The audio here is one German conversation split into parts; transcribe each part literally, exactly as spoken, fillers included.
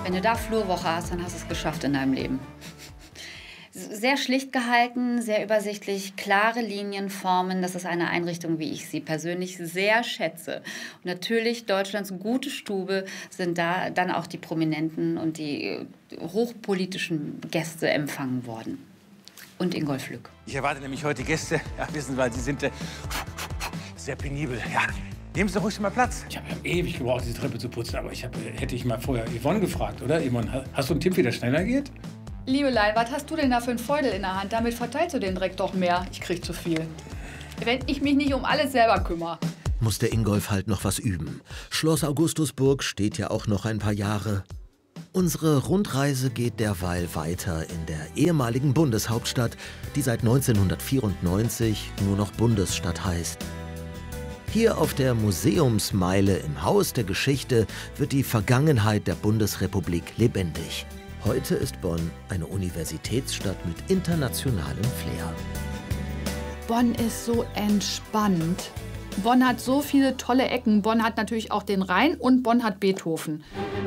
Wenn du da Flurwoche hast, dann hast du es geschafft in deinem Leben. Sehr schlicht gehalten, sehr übersichtlich, klare Linienformen. Das ist eine Einrichtung, wie ich sie persönlich sehr schätze. Und natürlich, Deutschlands gute Stube sind da dann auch die Prominenten und die hochpolitischen Gäste empfangen worden. Und Ingolf Lück. Ich erwarte nämlich heute Gäste. Ja, wissen Sie, weil Sie sind äh, sehr penibel. Ja, nehmen Sie ruhig mal Platz. Ich habe ewig gebraucht, diese Treppe zu putzen. Aber ich hab, hätte ich mal vorher Yvonne gefragt, oder? Yvonne, hast du einen Tipp, wie das schneller geht? Liebelein, was hast du denn da für einen Feudel in der Hand? Damit verteilst du den Dreck doch mehr. Ich krieg zu viel. Wenn ich mich nicht um alles selber kümmere. Muss der Ingolf halt noch was üben. Schloss Augustusburg steht ja auch noch ein paar Jahre. Unsere Rundreise geht derweil weiter in der ehemaligen Bundeshauptstadt, die seit neunzehnhundertvierundneunzig nur noch Bundesstadt heißt. Hier auf der Museumsmeile im Haus der Geschichte wird die Vergangenheit der Bundesrepublik lebendig. Heute ist Bonn eine Universitätsstadt mit internationalem Flair. Bonn ist so entspannt. Bonn hat so viele tolle Ecken. Bonn hat natürlich auch den Rhein und Bonn hat Beethoven.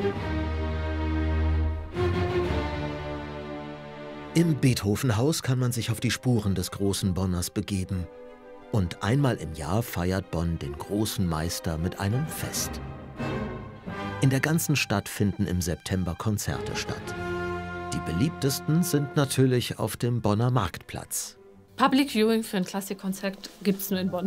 Im Beethovenhaus kann man sich auf die Spuren des großen Bonners begeben. Und einmal im Jahr feiert Bonn den großen Meister mit einem Fest. In der ganzen Stadt finden im September Konzerte statt. Die beliebtesten sind natürlich auf dem Bonner Marktplatz. Public Viewing für ein Klassikkonzert gibt's nur in Bonn.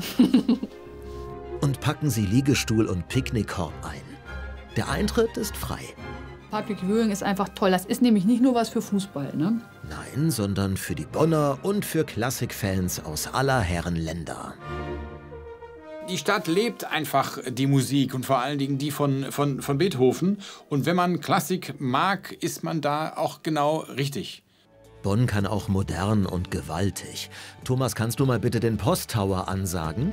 Und packen Sie Liegestuhl und Picknickkorb ein. Der Eintritt ist frei. Public Viewing ist einfach toll. Das ist nämlich nicht nur was für Fußball, ne? Nein, sondern für die Bonner und für Klassikfans aus aller Herren Länder. Die Stadt lebt einfach die Musik und vor allen Dingen die von, von, von Beethoven. Und wenn man Klassik mag, ist man da auch genau richtig. Bonn kann auch modern und gewaltig. Thomas, kannst du mal bitte den Posttower ansagen?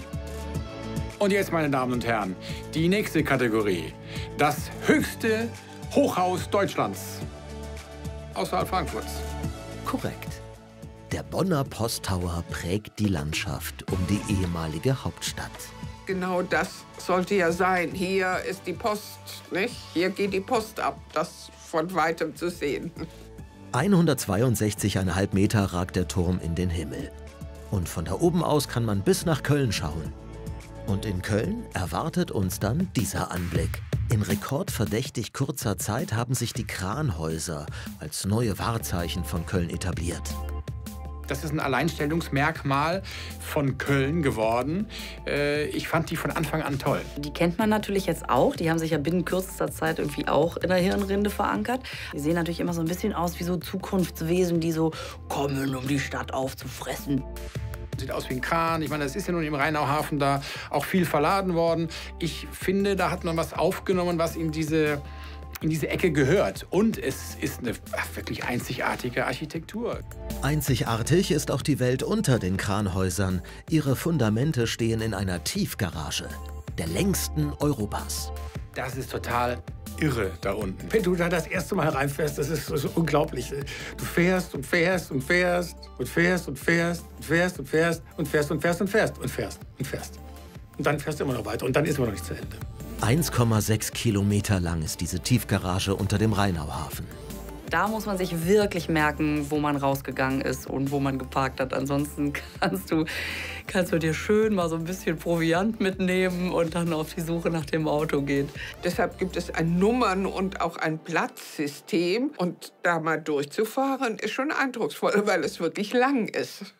Und jetzt, meine Damen und Herren, die nächste Kategorie. Das höchste Hochhaus Deutschlands. Außerhalb Frankfurts. Korrekt. Der Bonner Posttower prägt die Landschaft um die ehemalige Hauptstadt. Genau das sollte ja sein. Hier ist die Post, nicht? Hier geht die Post ab, das von Weitem zu sehen. hundertzweiundsechzig Komma fünf Meter ragt der Turm in den Himmel. Und von da oben aus kann man bis nach Köln schauen. Und in Köln erwartet uns dann dieser Anblick. In rekordverdächtig kurzer Zeit haben sich die Kranhäuser als neue Wahrzeichen von Köln etabliert. Das ist ein Alleinstellungsmerkmal von Köln geworden. Äh, ich fand die von Anfang an toll. Die kennt man natürlich jetzt auch. Die haben sich ja binnen kürzester Zeit irgendwie auch in der Hirnrinde verankert. Die sehen natürlich immer so ein bisschen aus wie so Zukunftswesen, die so kommen, um die Stadt aufzufressen. Sieht aus wie ein Kran. Ich meine, das ist ja nun im Rheinauhafen da auch viel verladen worden. Ich finde, da hat man was aufgenommen, was in diese, in diese Ecke gehört. Und es ist eine wirklich einzigartige Architektur. Einzigartig ist auch die Welt unter den Kranhäusern. Ihre Fundamente stehen in einer Tiefgarage, der längsten Europas. Das ist total irre da unten. Wenn du da das erste Mal reinfährst, das ist so, so unglaublich. Du fährst und fährst und fährst und fährst und fährst und fährst und fährst und fährst und fährst und fährst und fährst und fährst. Und dann fährst du immer noch weiter und dann ist immer noch nicht zu Ende. eins Komma sechs Kilometer lang ist diese Tiefgarage unter dem Rheinauhafen. Da muss man sich wirklich merken, wo man rausgegangen ist und wo man geparkt hat. Ansonsten kannst du, kannst du dir schön mal so ein bisschen Proviant mitnehmen und dann auf die Suche nach dem Auto gehen. Deshalb gibt es ein Nummern- und auch ein Platzsystem. Und da mal durchzufahren, ist schon eindrucksvoll, weil es wirklich lang ist.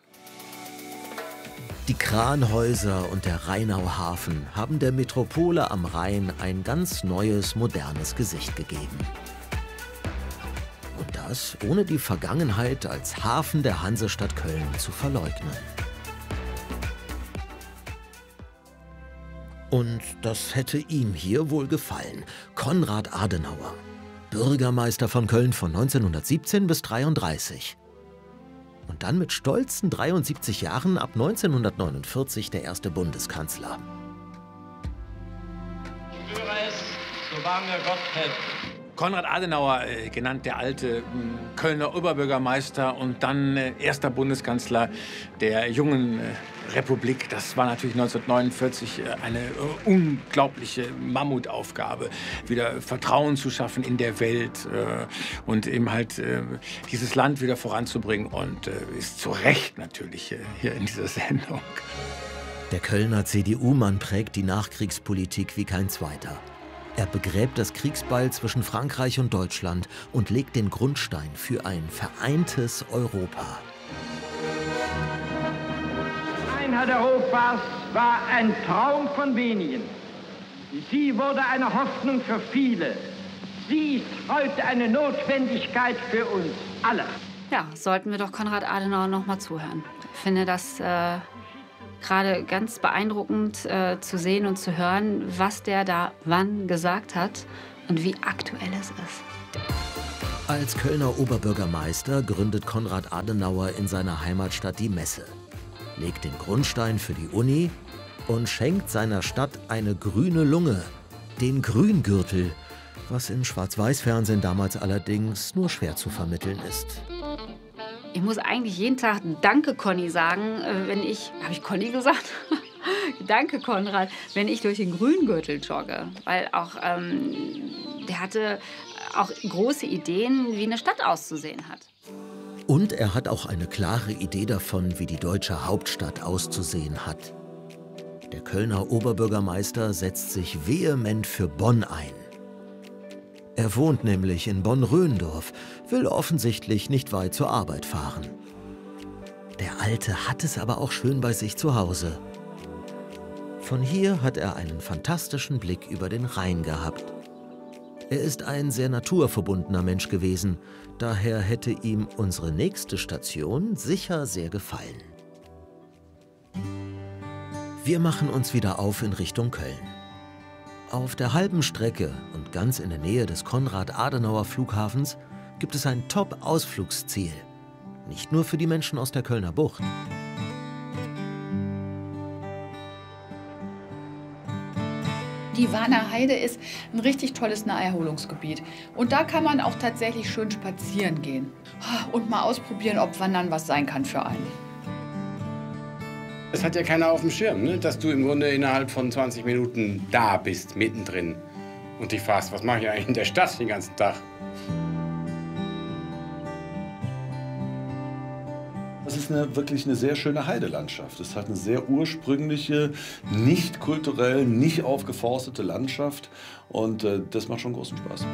Die Kranhäuser und der Rheinauhafen haben der Metropole am Rhein ein ganz neues, modernes Gesicht gegeben. Und das ohne die Vergangenheit als Hafen der Hansestadt Köln zu verleugnen. Und das hätte ihm hier wohl gefallen. Konrad Adenauer, Bürgermeister von Köln von neunzehnhundertsiebzehn bis neunzehnhundertdreiunddreißig. Und dann mit stolzen dreiundsiebzig Jahren ab neunzehnhundertneunundvierzig der erste Bundeskanzler. Ich schwöre es, so wahr mir Gott helfe. Konrad Adenauer, äh, genannt der alte äh, Kölner Oberbürgermeister und dann äh, erster Bundeskanzler der jungen äh, Republik. Das war natürlich neunzehnhundertneunundvierzig äh, eine äh, unglaubliche Mammutaufgabe, wieder Vertrauen zu schaffen in der Welt äh, und eben halt äh, dieses Land wieder voranzubringen. Und äh, ist zu Recht natürlich äh, hier in dieser Sendung. Der Kölner C D U-Mann prägt die Nachkriegspolitik wie kein zweiter. Er begräbt das Kriegsbeil zwischen Frankreich und Deutschland und legt den Grundstein für ein vereintes Europa. Die Einheit Europas war ein Traum von wenigen. Sie wurde eine Hoffnung für viele. Sie ist heute eine Notwendigkeit für uns alle. Ja, sollten wir doch Konrad Adenauer noch mal zuhören. Ich finde das äh, gerade ganz beeindruckend äh, zu sehen und zu hören, was der da wann gesagt hat und wie aktuell es ist. Als Kölner Oberbürgermeister gründet Konrad Adenauer in seiner Heimatstadt die Messe, legt den Grundstein für die Uni und schenkt seiner Stadt eine grüne Lunge, den Grüngürtel, was im Schwarz-Weiß-Fernsehen damals allerdings nur schwer zu vermitteln ist. Ich muss eigentlich jeden Tag Danke, Conny, sagen, wenn ich... Habe ich Conny gesagt? Danke, Konrad, wenn ich durch den Grüngürtel jogge. Weil auch, ähm, der hatte auch große Ideen, wie eine Stadt auszusehen hat. Und er hat auch eine klare Idee davon, wie die deutsche Hauptstadt auszusehen hat. Der Kölner Oberbürgermeister setzt sich vehement für Bonn ein. Er wohnt nämlich in Bonn-Röndorf, will offensichtlich nicht weit zur Arbeit fahren. Der Alte hat es aber auch schön bei sich zu Hause. Von hier hat er einen fantastischen Blick über den Rhein gehabt. Er ist ein sehr naturverbundener Mensch gewesen, daher hätte ihm unsere nächste Station sicher sehr gefallen. Wir machen uns wieder auf in Richtung Köln. Auf der halben Strecke und ganz in der Nähe des Konrad-Adenauer-Flughafens gibt es ein Top-Ausflugsziel. Nicht nur für die Menschen aus der Kölner Bucht. Die Warner Heide ist ein richtig tolles Naherholungsgebiet. Und da kann man auch tatsächlich schön spazieren gehen. Und mal ausprobieren, ob Wandern was sein kann für einen. Das hat ja keiner auf dem Schirm, ne? Dass du im Grunde innerhalb von zwanzig Minuten da bist, mittendrin. Und dich fragst, was mache ich eigentlich in der Stadt den ganzen Tag? Das ist eine, wirklich eine sehr schöne Heidelandschaft. Es hat eine sehr ursprüngliche, nicht kulturell, nicht aufgeforstete Landschaft. Und äh, das macht schon großen Spaß.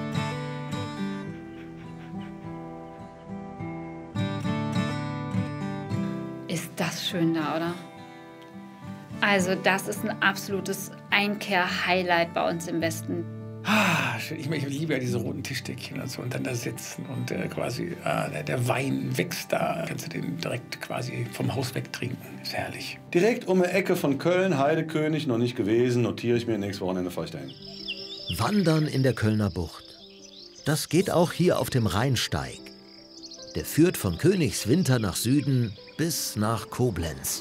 Ist das schön da, oder? Also das ist ein absolutes Einkehr-Highlight bei uns im Westen. Ah, schön. Ich, ich liebe ja diese roten Tischdeckchen und so und dann da sitzen und äh, quasi ah, der, der Wein wächst da. Kannst du den direkt quasi vom Haus wegtrinken. Ist herrlich. Direkt um die Ecke von Köln, Heidekönig, noch nicht gewesen, notiere ich mir, nächstes Wochenende fahre ich dahin. Wandern in der Kölner Bucht. Das geht auch hier auf dem Rheinsteig. Der führt von Königswinter nach Süden bis nach Koblenz.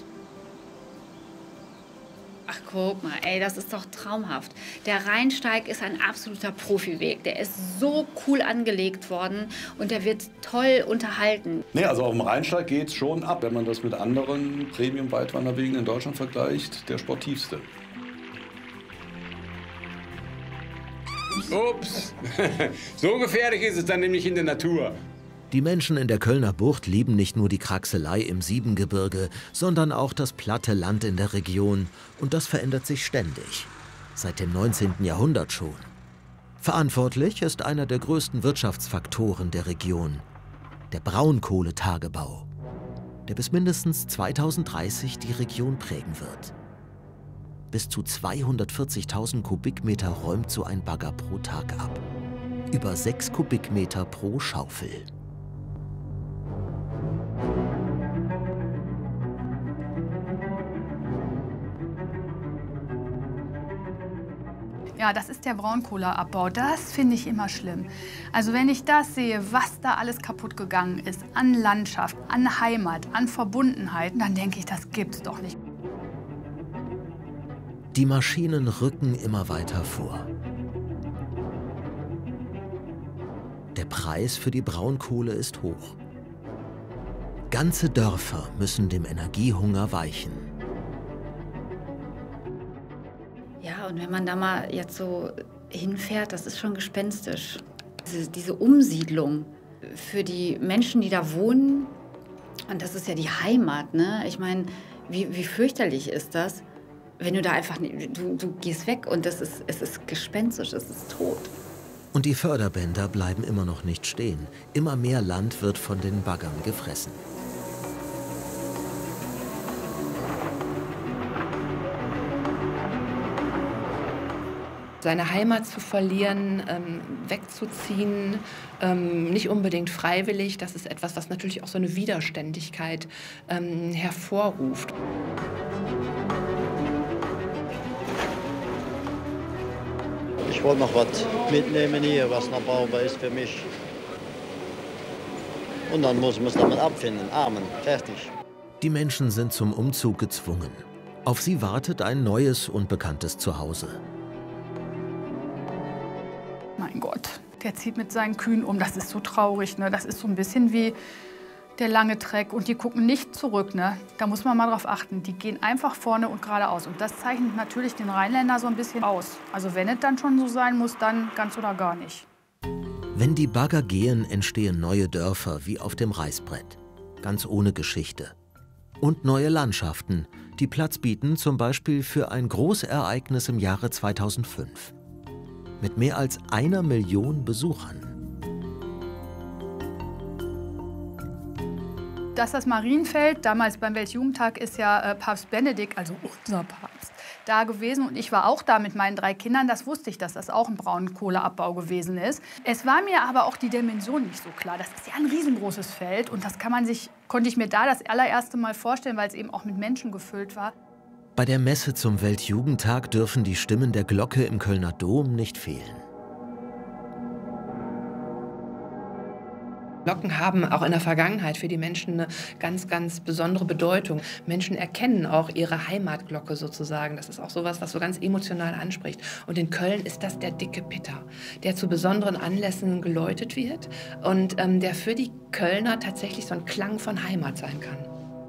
Ach, guck mal, ey, das ist doch traumhaft. Der Rheinsteig ist ein absoluter Profiweg. Der ist so cool angelegt worden und der wird toll unterhalten. Nee, also auf dem Rheinsteig geht's schon ab, wenn man das mit anderen Premium-Weitwanderwegen in Deutschland vergleicht, der sportivste. Ups, so gefährlich ist es dann nämlich in der Natur. Die Menschen in der Kölner Bucht lieben nicht nur die Kraxelei im Siebengebirge, sondern auch das platte Land in der Region. Und das verändert sich ständig. Seit dem neunzehnten Jahrhundert schon. Verantwortlich ist einer der größten Wirtschaftsfaktoren der Region. Der Braunkohletagebau. Der bis mindestens zweitausenddreißig die Region prägen wird. Bis zu zweihundertvierzigtausend Kubikmeter räumt so ein Bagger pro Tag ab. Über sechs Kubikmeter pro Schaufel. Ja, das ist der Braunkohleabbau. Das finde ich immer schlimm. Also wenn ich das sehe, was da alles kaputt gegangen ist, an Landschaft, an Heimat, an Verbundenheit, dann denke ich, das gibt's doch nicht. Die Maschinen rücken immer weiter vor. Der Preis für die Braunkohle ist hoch. Ganze Dörfer müssen dem Energiehunger weichen. Ja, und wenn man da mal jetzt so hinfährt, das ist schon gespenstisch. Diese, diese Umsiedlung für die Menschen, die da wohnen, und das ist ja die Heimat, ne? Ich meine, wie, wie fürchterlich ist das, wenn du da einfach, du, du gehst weg und das ist, es ist gespenstisch, es ist tot. Und die Förderbänder bleiben immer noch nicht stehen. Immer mehr Land wird von den Baggern gefressen. Seine Heimat zu verlieren, ähm, wegzuziehen, ähm, nicht unbedingt freiwillig, das ist etwas, was natürlich auch so eine Widerständigkeit ähm, hervorruft. Ich wollte noch was mitnehmen hier, was noch brauchbar ist für mich. Und dann muss man es damit abfinden. Amen. Fertig. Die Menschen sind zum Umzug gezwungen. Auf sie wartet ein neues, unbekanntes Zuhause. Mein Gott, der zieht mit seinen Kühen um. Das ist so traurig, ne? Das ist so ein bisschen wie der lange Trek. Und die gucken nicht zurück, ne? Da muss man mal drauf achten. Die gehen einfach vorne und geradeaus. Und das zeichnet natürlich den Rheinländer so ein bisschen aus. Also wenn es dann schon so sein muss, dann ganz oder gar nicht. Wenn die Bagger gehen, entstehen neue Dörfer wie auf dem Reißbrett. Ganz ohne Geschichte. Und neue Landschaften, die Platz bieten zum Beispiel für ein Großereignis im Jahre zweitausendfünf. Mit mehr als einer Million Besuchern. Dass das Marienfeld, damals beim Weltjugendtag ist ja äh, Papst Benedikt, also unser Papst, da gewesen. Und ich war auch da mit meinen drei Kindern. Das wusste ich, dass das auch ein Braunkohleabbau gewesen ist. Es war mir aber auch die Dimension nicht so klar. Das ist ja ein riesengroßes Feld. Und das kann man sich, konnte ich mir da das allererste Mal vorstellen, weil es eben auch mit Menschen gefüllt war. Bei der Messe zum Weltjugendtag dürfen die Stimmen der Glocke im Kölner Dom nicht fehlen. Glocken haben auch in der Vergangenheit für die Menschen eine ganz, ganz besondere Bedeutung. Menschen erkennen auch ihre Heimatglocke sozusagen. Das ist auch sowas, was so ganz emotional anspricht. Und in Köln ist das der dicke Pitter, der zu besonderen Anlässen geläutet wird und ähm, der für die Kölner tatsächlich so ein Klang von Heimat sein kann.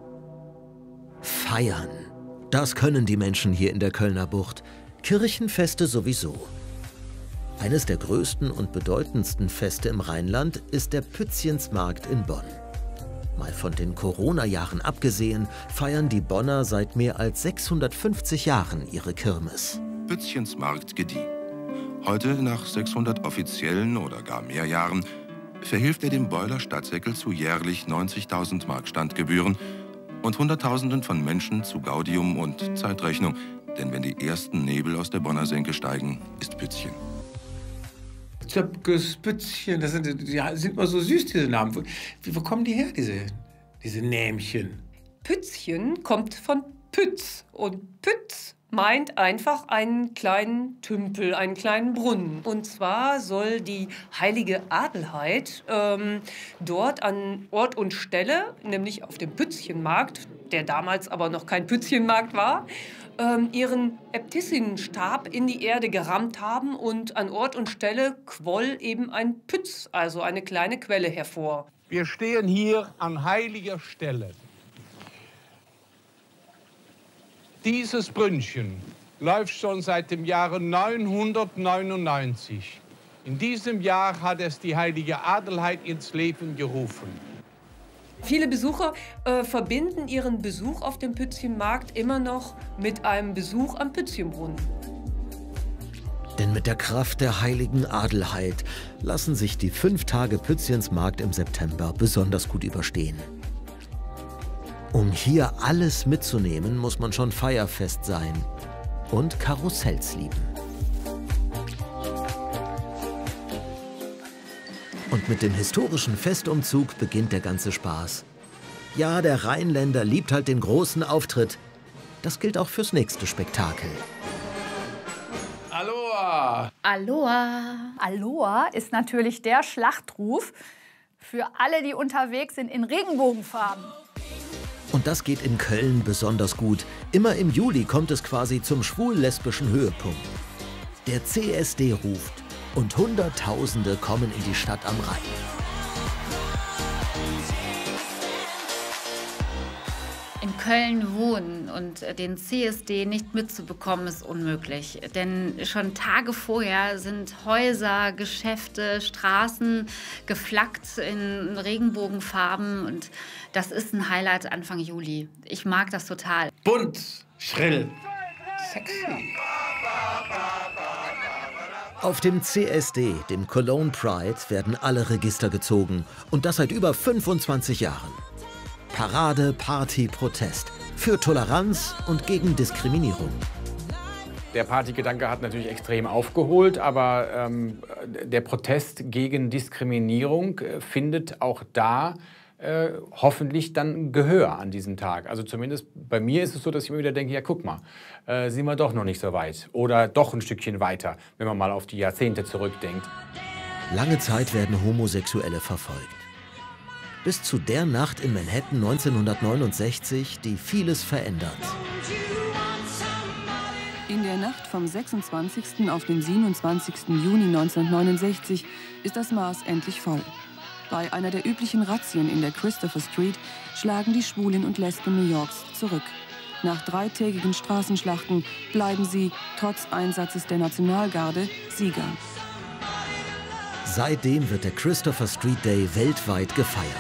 Feiern. Das können die Menschen hier in der Kölner Bucht. Kirchenfeste sowieso. Eines der größten und bedeutendsten Feste im Rheinland ist der Pützchensmarkt in Bonn. Mal von den Corona-Jahren abgesehen, feiern die Bonner seit mehr als sechshundertfünfzig Jahren ihre Kirmes. Pützchensmarkt gedieh. Heute, nach sechshundert offiziellen oder gar mehr Jahren, verhilft er dem Beuler Stadtsäckel zu jährlich neunzigtausend Mark Standgebühren und Hunderttausenden von Menschen zu Gaudium und Zeitrechnung. Denn wenn die ersten Nebel aus der Bonner Senke steigen, ist Pützchen. Zöpkes, Pützchen, das sind, die sind immer so süß, diese Namen. Wo, wo kommen die her, diese, diese Nämchen? Pützchen kommt von Pütz. Und Pütz meint einfach einen kleinen Tümpel, einen kleinen Brunnen. Und zwar soll die heilige Adelheid ähm, dort an Ort und Stelle, nämlich auf dem Pützchenmarkt, der damals aber noch kein Pützchenmarkt war, ähm, ihren Äbtissinnenstab in die Erde gerammt haben und an Ort und Stelle quoll eben ein Pütz, also eine kleine Quelle, hervor. Wir stehen hier an heiliger Stelle. Dieses Brünnchen läuft schon seit dem Jahre neunhundertneunundneunzig. In diesem Jahr hat es die heilige Adelheid ins Leben gerufen. Viele Besucher äh, verbinden ihren Besuch auf dem Pützchenmarkt immer noch mit einem Besuch am Pützchenbrunnen. Denn mit der Kraft der heiligen Adelheid lassen sich die fünf Tage Pützchensmarkt im September besonders gut überstehen. Um hier alles mitzunehmen, muss man schon feierfest sein und Karussells lieben. Und mit dem historischen Festumzug beginnt der ganze Spaß. Ja, der Rheinländer liebt halt den großen Auftritt. Das gilt auch fürs nächste Spektakel. Aloha! Aloha! Aloha ist natürlich der Schlachtruf für alle, die unterwegs sind in Regenbogenfarben. Und das geht in Köln besonders gut. Immer im Juli kommt es quasi zum schwul-lesbischen Höhepunkt. Der C S D ruft Und Hunderttausende kommen in die Stadt am Rhein. In Köln wohnen und den C S D nicht mitzubekommen, ist unmöglich. Denn schon Tage vorher sind Häuser, Geschäfte, Straßen geflaggt in Regenbogenfarben. Und das ist ein Highlight Anfang Juli. Ich mag das total. Bunt, schrill, sexy. Auf dem C S D, dem Cologne Pride, werden alle Register gezogen. Und das seit über fünfundzwanzig Jahren. Parade, Party, Protest. Für Toleranz und gegen Diskriminierung. Der Partygedanke hat natürlich extrem aufgeholt, aber ähm, der Protest gegen Diskriminierung äh, findet auch da äh, hoffentlich dann Gehör an diesem Tag. Also zumindest bei mir ist es so, dass ich immer wieder denke, ja guck mal, äh, sind wir doch noch nicht so weit. Oder doch ein Stückchen weiter, wenn man mal auf die Jahrzehnte zurückdenkt. Lange Zeit werden Homosexuelle verfolgt. Bis zu der Nacht in Manhattan neunzehnhundertneunundsechzig, die vieles verändert. In der Nacht vom sechsundzwanzigsten auf den siebenundzwanzigsten Juni neunzehnhundertneunundsechzig ist das Maß endlich voll. Bei einer der üblichen Razzien in der Christopher Street schlagen die Schwulen und Lesben New Yorks zurück. Nach dreitägigen Straßenschlachten bleiben sie, trotz Einsatzes der Nationalgarde, Sieger. Seitdem wird der Christopher Street Day weltweit gefeiert.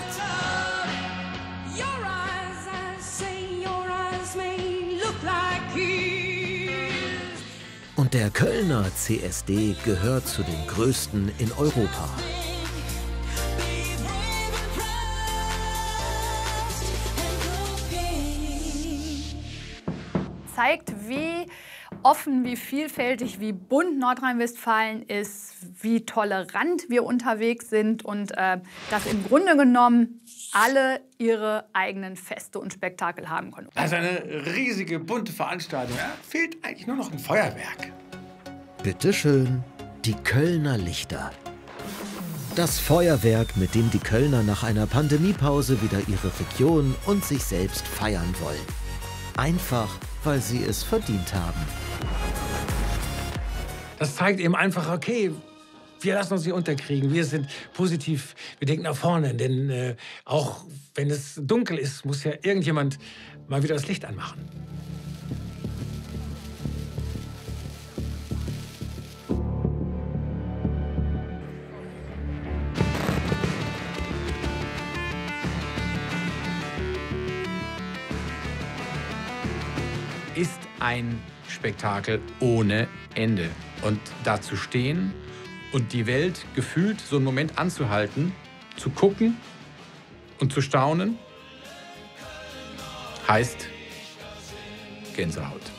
Und der Kölner C S D gehört zu den größten in Europa. Zeigt, wie offen, wie vielfältig, wie bunt Nordrhein-Westfalen ist, wie tolerant wir unterwegs sind und äh, dass im Grunde genommen alle ihre eigenen Feste und Spektakel haben können. Also eine riesige, bunte Veranstaltung. Ja, fehlt eigentlich nur noch ein Feuerwerk. Bitte schön, die Kölner Lichter. Das Feuerwerk, mit dem die Kölner nach einer Pandemiepause wieder ihre Region und sich selbst feiern wollen. Einfach, weil sie es verdient haben. Das zeigt eben einfach, okay, wir lassen uns nicht unterkriegen. Wir sind positiv, wir denken nach vorne. Denn äh, auch wenn es dunkel ist, muss ja irgendjemand mal wieder das Licht anmachen. Ist ein Spektakel ohne Ende. Und da zu stehen und die Welt gefühlt so einen Moment anzuhalten, zu gucken und zu staunen, heißt Gänsehaut.